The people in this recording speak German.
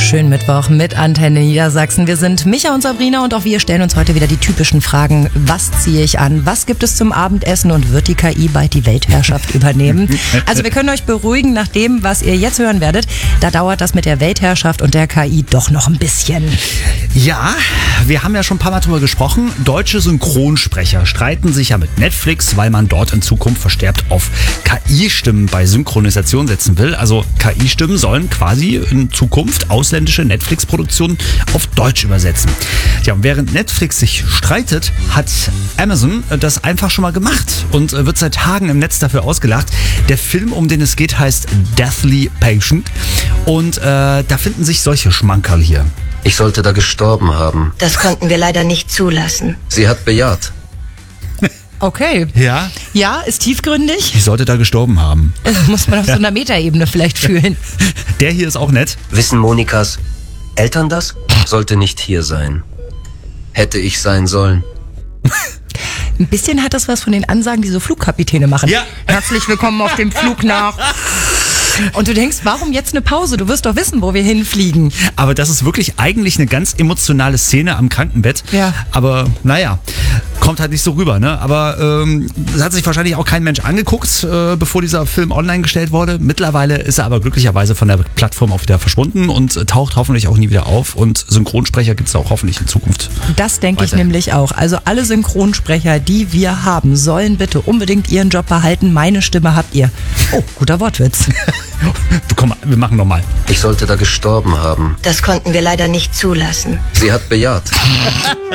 Schönen Mittwoch mit Antenne Niedersachsen. Wir sind Micha und Sabrina und auch wir stellen uns heute wieder die typischen Fragen. Was ziehe ich an? Was gibt es zum Abendessen? Und wird die KI bald die Weltherrschaft übernehmen? Also wir können euch beruhigen, nach dem, was ihr jetzt hören werdet, da dauert das mit der Weltherrschaft und der KI doch noch ein bisschen. Ja, wir haben ja schon ein paar Mal drüber gesprochen. Deutsche Synchronsprecher streiten sich ja mit Netflix, weil man dort in Zukunft verstärkt auf KI-Stimmen bei Synchronisation setzen will. Also KI-Stimmen sollen quasi in Zukunft ausländische Netflix-Produktionen auf Deutsch übersetzen. Ja, und während Netflix sich streitet, hat Amazon das einfach schon mal gemacht und wird seit Tagen im Netz dafür ausgelacht. Der Film, um den es geht, heißt Deathly Patient und da finden sich solche Schmankerl hier. Ich sollte da gestorben haben. Das konnten wir leider nicht zulassen. Sie hat bejaht. Okay. Ja? Ja, ist tiefgründig. Ich sollte da gestorben haben. Muss man auf so einer Metaebene vielleicht fühlen. Der hier ist auch nett. Wissen Monikas Eltern das? Sollte nicht hier sein. Hätte ich sein sollen. Ein bisschen hat das was von den Ansagen, die so Flugkapitäne machen. Ja. Herzlich willkommen auf dem Flug nach... Und du denkst, warum jetzt eine Pause? Du wirst doch wissen, wo wir hinfliegen. Aber das ist wirklich eigentlich eine ganz emotionale Szene am Krankenbett. Ja. Aber naja, kommt halt nicht so rüber, ne? Aber das hat sich wahrscheinlich auch kein Mensch angeguckt, bevor dieser Film online gestellt wurde. Mittlerweile ist er aber glücklicherweise von der Plattform auch wieder verschwunden und taucht hoffentlich auch nie wieder auf. Und Synchronsprecher gibt es auch hoffentlich in Zukunft. Das denke ich weiter. nämlich auch. Also alle Synchronsprecher, die wir haben, sollen bitte unbedingt ihren Job behalten. Meine Stimme habt ihr. Oh, guter Wortwitz. Komm, wir machen nochmal. Ich sollte da gestorben haben. Das konnten wir leider nicht zulassen. Sie hat bejaht.